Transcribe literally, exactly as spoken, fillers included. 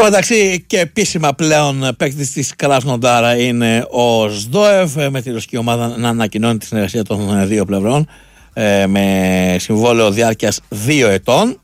Στο μεταξύ και επίσημα πλέον παίκτης της Κράσνονταρ είναι ο Σδόεφ, με τη ρωσική ομάδα να ανακοινώνει τη συνεργασία των δύο πλευρών με συμβόλαιο διάρκειας δύο ετών.